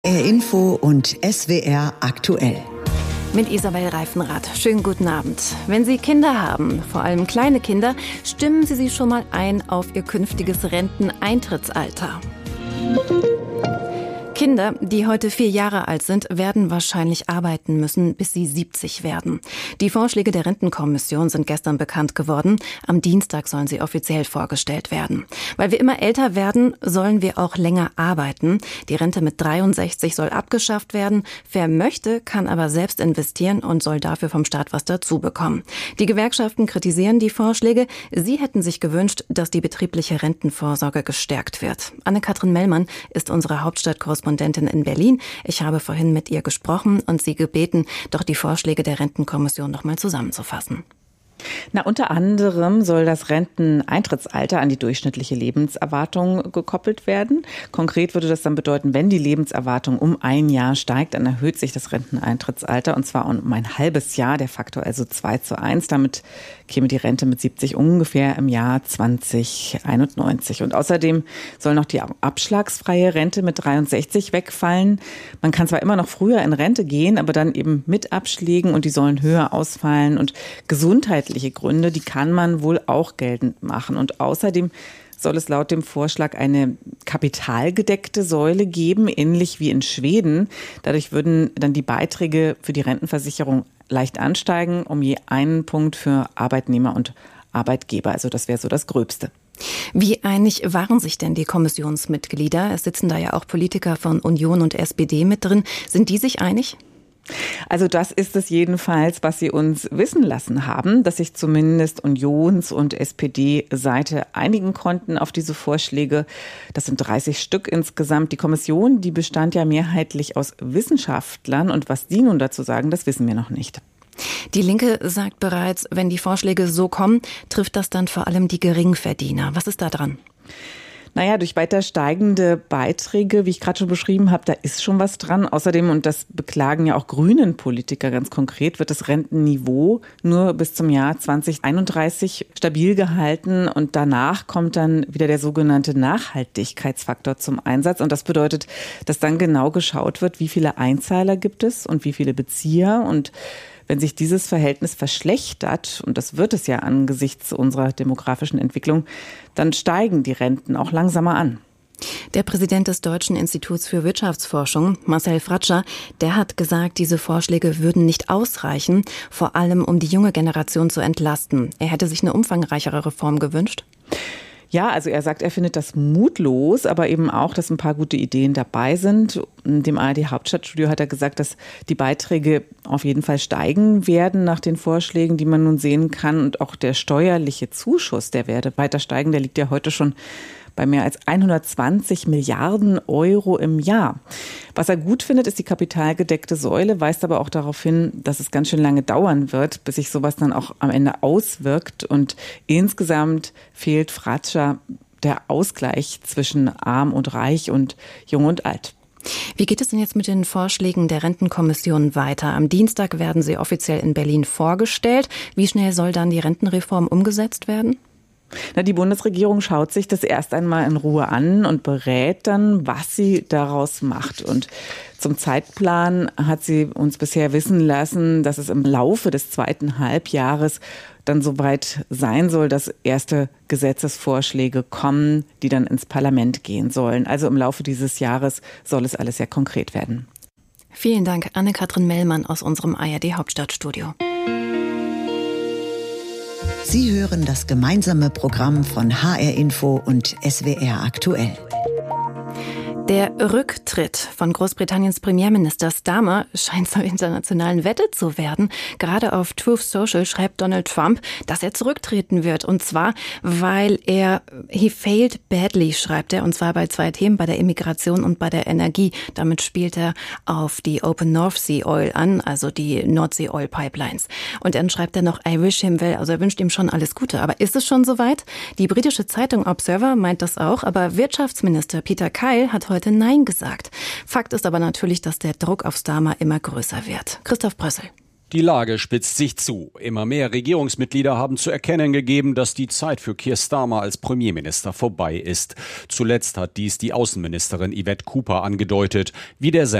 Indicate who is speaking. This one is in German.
Speaker 1: Info und SWR aktuell.
Speaker 2: Mit Isabel Reifenrath. Schönen guten Abend. Wenn Sie Kinder haben, vor allem kleine Kinder, stimmen Sie sie schon mal ein auf ihr künftiges Renteneintrittsalter. Kinder, die heute 4 Jahre alt sind, werden wahrscheinlich arbeiten müssen, bis sie 70 werden. Die Vorschläge der Rentenkommission sind gestern bekannt geworden. Am Dienstag sollen sie offiziell vorgestellt werden. Weil wir immer älter werden, sollen wir auch länger arbeiten. Die Rente mit 63 soll abgeschafft werden. Wer möchte, kann aber selbst investieren und soll dafür vom Staat was dazu bekommen. Die Gewerkschaften kritisieren die Vorschläge. Sie hätten sich gewünscht, dass die betriebliche Rentenvorsorge gestärkt wird. Anne-Kathrin Mellmann ist unsere Hauptstadtkorrespondentin in Berlin. Ich habe vorhin mit ihr gesprochen und sie gebeten, doch die Vorschläge der Rentenkommission noch mal zusammenzufassen.
Speaker 3: Unter anderem soll das Renteneintrittsalter an die durchschnittliche Lebenserwartung gekoppelt werden. Konkret würde das dann bedeuten, wenn die Lebenserwartung um 1 Jahr steigt, dann erhöht sich das Renteneintrittsalter und zwar um ein halbes Jahr, der Faktor also 2:1. Damit käme die Rente mit 70 ungefähr im Jahr 2091. Und außerdem soll noch die abschlagsfreie Rente mit 63 wegfallen. Man kann zwar immer noch früher in Rente gehen, aber dann eben mit Abschlägen und die sollen höher ausfallen und gesundheitliche Gründe, die kann man wohl auch geltend machen. Und außerdem soll es laut dem Vorschlag eine kapitalgedeckte Säule geben, ähnlich wie in Schweden. Dadurch würden dann die Beiträge für die Rentenversicherung leicht ansteigen, um je einen Punkt für Arbeitnehmer und Arbeitgeber. Also das wäre so das Gröbste.
Speaker 2: Wie einig waren sich denn die Kommissionsmitglieder? Es sitzen da ja auch Politiker von Union und SPD mit drin. Sind die sich einig?
Speaker 3: Also das ist es jedenfalls, was sie uns wissen lassen haben, dass sich zumindest Unions- und SPD-Seite einigen konnten auf diese Vorschläge. Das sind 30 Stück insgesamt. Die Kommission, die bestand ja mehrheitlich aus Wissenschaftlern und was die nun dazu sagen, das wissen wir noch nicht.
Speaker 2: Die Linke sagt bereits, wenn die Vorschläge so kommen, trifft das dann vor allem die Geringverdiener. Was ist da dran?
Speaker 3: Durch weiter steigende Beiträge, wie ich gerade schon beschrieben habe, da ist schon was dran. Außerdem, und das beklagen ja auch grünen Politiker ganz konkret, wird das Rentenniveau nur bis zum Jahr 2031 stabil gehalten und danach kommt dann wieder der sogenannte Nachhaltigkeitsfaktor zum Einsatz. Und das bedeutet, dass dann genau geschaut wird, wie viele Einzahler gibt es und wie viele Bezieher. Und wenn sich dieses Verhältnis verschlechtert, und das wird es ja angesichts unserer demografischen Entwicklung, dann steigen die Renten auch langsamer an.
Speaker 2: Der Präsident des Deutschen Instituts für Wirtschaftsforschung, Marcel Fratscher, der hat gesagt, diese Vorschläge würden nicht ausreichen, vor allem um die junge Generation zu entlasten. Er hätte sich eine umfangreichere Reform gewünscht.
Speaker 3: Ja, also er sagt, er findet das mutlos, aber eben auch, dass ein paar gute Ideen dabei sind. In dem ARD-Hauptstadtstudio hat er gesagt, dass die Beiträge auf jeden Fall steigen werden nach den Vorschlägen, die man nun sehen kann. Und auch der steuerliche Zuschuss, der werde weiter steigen. Der liegt ja heute schon bei mehr als 120 Milliarden Euro im Jahr. Was er gut findet, ist die kapitalgedeckte Säule, weist aber auch darauf hin, dass es ganz schön lange dauern wird, bis sich sowas dann auch am Ende auswirkt. Und insgesamt fehlt Fratscher der Ausgleich zwischen arm und reich und jung und alt.
Speaker 2: Wie geht es denn jetzt mit den Vorschlägen der Rentenkommission weiter? Am Dienstag werden sie offiziell in Berlin vorgestellt. Wie schnell soll dann die Rentenreform umgesetzt werden?
Speaker 3: Die Bundesregierung schaut sich das erst einmal in Ruhe an und berät dann, was sie daraus macht. Und zum Zeitplan hat sie uns bisher wissen lassen, dass es im Laufe des 2. Halbjahres dann soweit sein soll, dass erste Gesetzesvorschläge kommen, die dann ins Parlament gehen sollen. Also im Laufe dieses Jahres soll es alles sehr konkret werden.
Speaker 2: Vielen Dank, Anne-Kathrin Mellmann aus unserem ARD-Hauptstadtstudio.
Speaker 1: Sie hören das gemeinsame Programm von HR Info und SWR aktuell.
Speaker 2: Der Rücktritt von Großbritanniens Premierminister Starmer scheint zur internationalen Wette zu werden. Gerade auf Truth Social schreibt Donald Trump, dass er zurücktreten wird. Und zwar, weil he failed badly, schreibt er. Und zwar bei 2 Themen, bei der Immigration und bei der Energie. Damit spielt er auf die Open North Sea Oil an, also die Nordsee Oil Pipelines. Und dann schreibt er noch, I wish him well. Also er wünscht ihm schon alles Gute. Aber ist es schon soweit? Die britische Zeitung Observer meint das auch. Aber Wirtschaftsminister Peter Kyle hat heute Nein gesagt. Fakt ist aber natürlich, dass der Druck auf Starmer immer größer wird. Christoph Brössel.
Speaker 4: Die Lage spitzt sich zu. Immer mehr Regierungsmitglieder haben zu erkennen gegeben, dass die Zeit für Keir Starmer als Premierminister vorbei ist. Zuletzt hat dies die Außenministerin Yvette Cooper angedeutet. Wie der